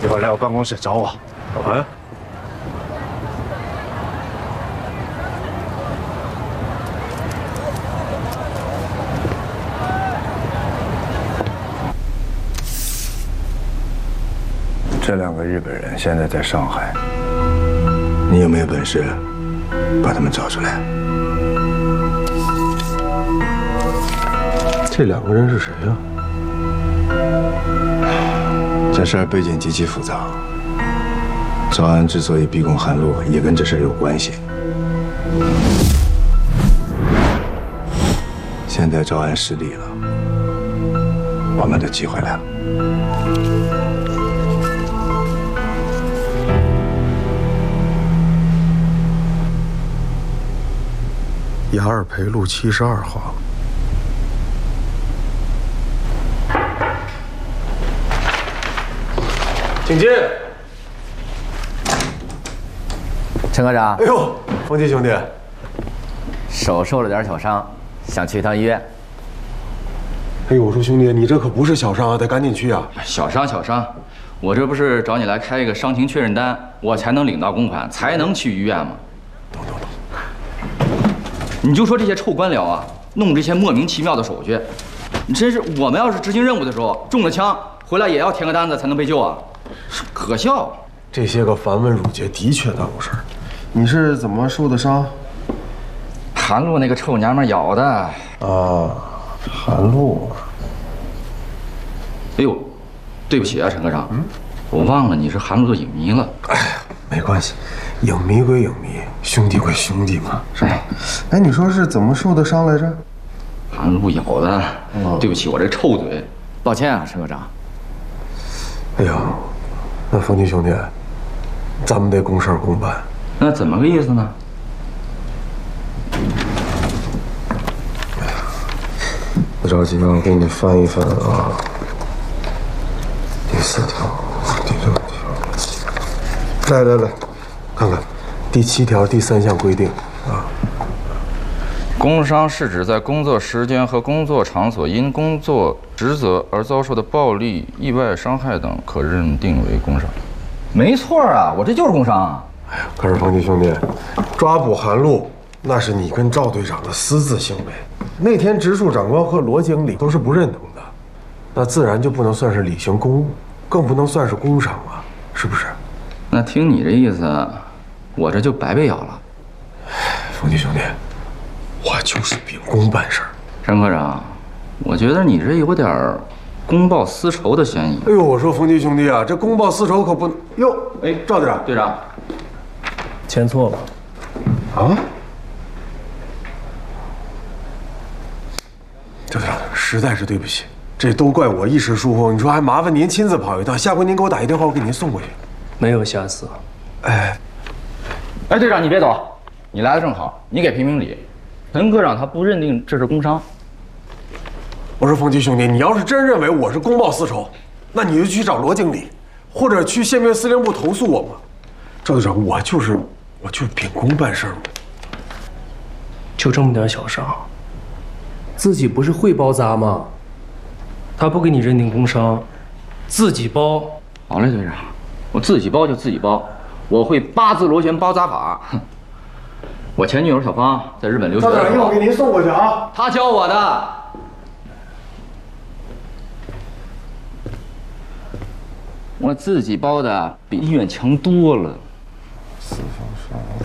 一会儿来我办公室找我。啊？ 这2个日本人现在在上海，你有没有本事把他们找出来？ 这2个人是谁呀？ 这事儿背景极其复杂，赵安之所以逼供韩露，也跟这事儿有关系。现在赵安失利了，我们的机会来了。 雅尔培路72号。请进。 陈科长， 哎呦，冯吉兄弟， 手受了点小伤，想去一趟医院。 哎呦，我说兄弟，你这可不是小伤啊，得赶紧去啊！ 小伤，我这不是找你来开一个伤情确认单，我才能领到公款，才能去医院吗？ 懂。 你就说这些臭官僚啊，弄这些莫名其妙的手续，你真是我们要是执行任务的时候中了枪，回来也要填个单子才能被救啊，是可笑。 这些个繁文缛节的确耽误事儿。你是怎么受的伤？ 韩露那个臭娘们咬的。 啊，韩露。 哎呦，对不起啊，陈科长，我忘了你是韩露的影迷了。 哎呀，没关系，影迷归影迷，兄弟归兄弟嘛，是吧？哎，你说是怎么受的伤来着？ 韩露咬的。对不起，我这臭嘴， 抱歉啊，陈科长。 哎呀，那冯吉兄弟，咱们得公事公办。 那怎么个意思呢？ 不着急啊，我给你翻一翻啊。第4条，第6条，来，看看，第7条第3项规定啊。 工伤是指在工作时间和工作场所因工作职责而遭受的暴力、意外伤害等，可认定为工伤。没错啊，我这就是工伤啊。 哎呀，可是冯吉兄弟，抓捕韩露那是你跟赵队长的私自行为，那天直属长官和罗经理都是不认同的，那自然就不能算是履行公务，更不能算是工伤啊，是不是？ 那听你这意思，我这就白被咬了。 冯吉兄弟，我就是秉公办事儿。 陈科长，我觉得你这有点公报私仇的嫌疑。 哎呦，我说冯吉兄弟啊，这公报私仇可不能哟。哎，赵队长， 队长， 签错了。 啊？赵队长，实在是对不起，这都怪我一时疏忽。你说还麻烦您亲自跑一趟，下回您给我打一电话，我给您送过去。 没有下次。 哎， 队长你别走，你来的正好，你给评评理。陈科长他不认定这是工伤。 我说冯吉兄弟，你要是真认为我是公报私仇，那你就去找罗经理，或者去宪兵司令部投诉我嘛。赵队长，我就是秉公办事嘛。 就这么点小伤，自己不是会包扎吗？他不给你认定工伤，自己包。 好嘞，队长，我自己包就自己包，我会8字螺旋包扎法。我前女友小芳在日本留学的时候， 赵队长，一会儿给您送过去啊。 她教我的。我自己包的比医院强多了。